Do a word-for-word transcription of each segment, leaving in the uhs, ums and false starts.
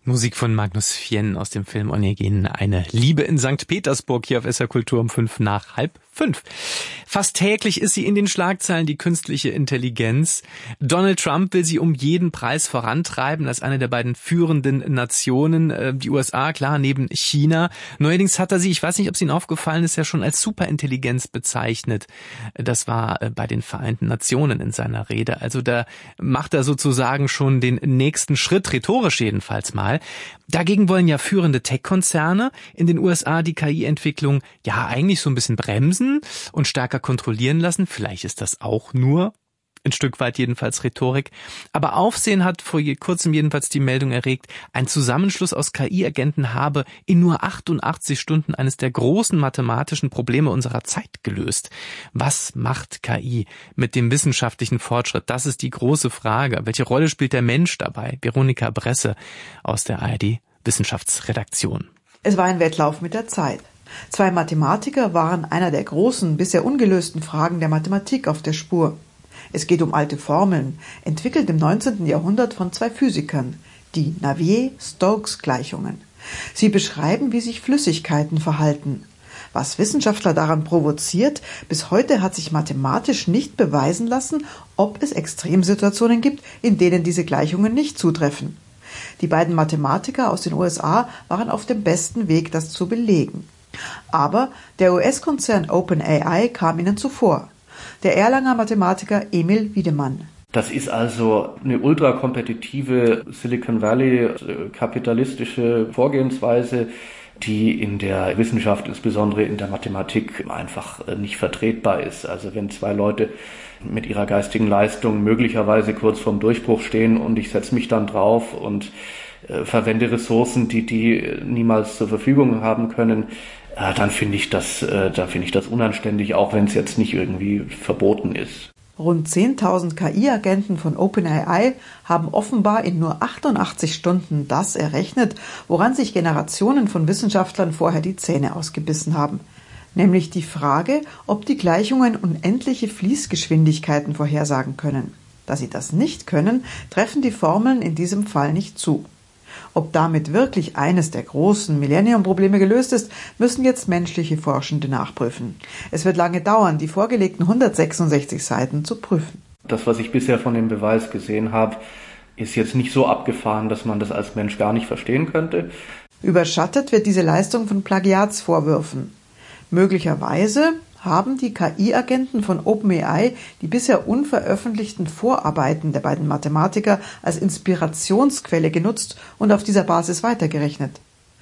Musik von Magnus Fjenn aus dem Film Onegin, eine Liebe in Sankt Petersburg, hier auf S R Kultur um fünf nach halb fünf. Fast täglich ist sie in den Schlagzeilen, die künstliche Intelligenz. Donald Trump will sie um jeden Preis vorantreiben als eine der beiden führenden Nationen. Die U S A, klar, neben China. Neuerdings hat er sie, ich weiß nicht, ob es Ihnen aufgefallen ist, ja schon als Superintelligenz bezeichnet. Das war bei den Vereinten Nationen in seiner Rede. Also da macht er sozusagen schon den nächsten Schritt, rhetorisch jedenfalls mal. Dagegen wollen ja führende Tech-Konzerne in den U S A die K I-Entwicklung ja eigentlich so ein bisschen bremsen und stärker kontrollieren lassen. Vielleicht ist das auch nur ein Stück weit jedenfalls Rhetorik. Aber Aufsehen hat vor kurzem jedenfalls die Meldung erregt, ein Zusammenschluss aus K I-Agenten habe in nur achtundachtzig Stunden eines der großen mathematischen Probleme unserer Zeit gelöst. Was macht K I mit dem wissenschaftlichen Fortschritt? Das ist die große Frage. Welche Rolle spielt der Mensch dabei? Veronika Bresse aus der A R D-Wissenschaftsredaktion. Es war ein Wettlauf mit der Zeit. Zwei Mathematiker waren einer der großen, bisher ungelösten Fragen der Mathematik auf der Spur. Es geht um alte Formeln, entwickelt im neunzehnten Jahrhundert von zwei Physikern, die Navier-Stokes-Gleichungen. Sie beschreiben, wie sich Flüssigkeiten verhalten. Was Wissenschaftler daran provoziert, bis heute hat sich mathematisch nicht beweisen lassen, ob es Extremsituationen gibt, in denen diese Gleichungen nicht zutreffen. Die beiden Mathematiker aus den U S A waren auf dem besten Weg, das zu belegen. Aber der U S-Konzern OpenAI kam ihnen zuvor. Der Erlanger Mathematiker Emil Wiedemann. Das ist also eine ultrakompetitive Silicon Valley kapitalistische Vorgehensweise, die in der Wissenschaft, insbesondere in der Mathematik, einfach nicht vertretbar ist. Also wenn zwei Leute mit ihrer geistigen Leistung möglicherweise kurz vorm Durchbruch stehen und ich setze mich dann drauf und äh, verwende Ressourcen, die die niemals zur Verfügung haben können, äh, dann finde ich das, äh, dann finde ich das unanständig, auch wenn es jetzt nicht irgendwie verboten ist. Rund zehntausend K I-Agenten von OpenAI haben offenbar in nur achtundachtzig Stunden das errechnet, woran sich Generationen von Wissenschaftlern vorher die Zähne ausgebissen haben. Nämlich die Frage, ob die Gleichungen unendliche Fließgeschwindigkeiten vorhersagen können. Da sie das nicht können, treffen die Formeln in diesem Fall nicht zu. Ob damit wirklich eines der großen Millennium-Probleme gelöst ist, müssen jetzt menschliche Forschende nachprüfen. Es wird lange dauern, die vorgelegten hundertsechsundsechzig Seiten zu prüfen. Das, was ich bisher von dem Beweis gesehen habe, ist jetzt nicht so abgefahren, dass man das als Mensch gar nicht verstehen könnte. Überschattet wird diese Leistung von Plagiatsvorwürfen. Möglicherweise haben die K I-Agenten von OpenAI die bisher unveröffentlichten Vorarbeiten der beiden Mathematiker als Inspirationsquelle genutzt und auf dieser Basis weitergerechnet.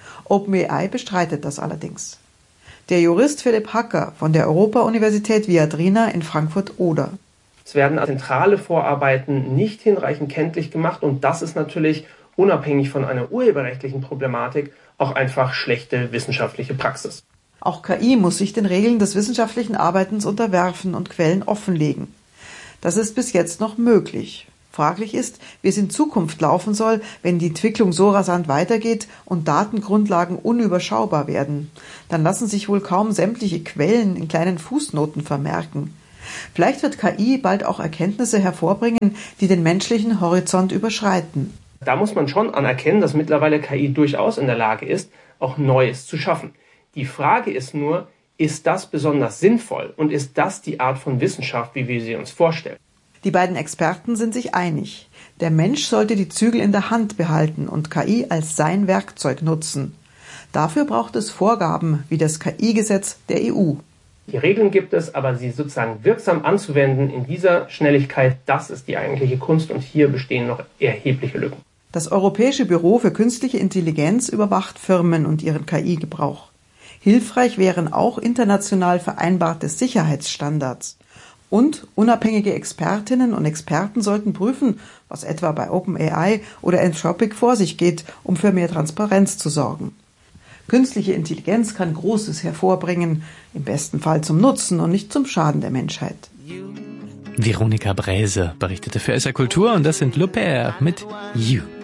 OpenAI bestreitet das allerdings. Der Jurist Philipp Hacker von der Europa-Universität Viadrina in Frankfurt-Oder. Es werden zentrale Vorarbeiten nicht hinreichend kenntlich gemacht und das ist natürlich unabhängig von einer urheberrechtlichen Problematik auch einfach schlechte wissenschaftliche Praxis. Auch K I muss sich den Regeln des wissenschaftlichen Arbeitens unterwerfen und Quellen offenlegen. Das ist bis jetzt noch möglich. Fraglich ist, wie es in Zukunft laufen soll, wenn die Entwicklung so rasant weitergeht und Datengrundlagen unüberschaubar werden. Dann lassen sich wohl kaum sämtliche Quellen in kleinen Fußnoten vermerken. Vielleicht wird K I bald auch Erkenntnisse hervorbringen, die den menschlichen Horizont überschreiten. Da muss man schon anerkennen, dass mittlerweile K I durchaus in der Lage ist, auch Neues zu schaffen. Die Frage ist nur, ist das besonders sinnvoll und ist das die Art von Wissenschaft, wie wir sie uns vorstellen? Die beiden Experten sind sich einig. Der Mensch sollte die Zügel in der Hand behalten und K I als sein Werkzeug nutzen. Dafür braucht es Vorgaben wie das K I-Gesetz der E U. Die Regeln gibt es, aber sie sozusagen wirksam anzuwenden in dieser Schnelligkeit, das ist die eigentliche Kunst und hier bestehen noch erhebliche Lücken. Das Europäische Büro für künstliche Intelligenz überwacht Firmen und ihren K I-Gebrauch. Hilfreich wären auch international vereinbarte Sicherheitsstandards. Und unabhängige Expertinnen und Experten sollten prüfen, was etwa bei OpenAI oder Anthropic vor sich geht, um für mehr Transparenz zu sorgen. Künstliche Intelligenz kann Großes hervorbringen, im besten Fall zum Nutzen und nicht zum Schaden der Menschheit. Veronika Brese berichtete für S R Kultur und das sind Le Père mit You.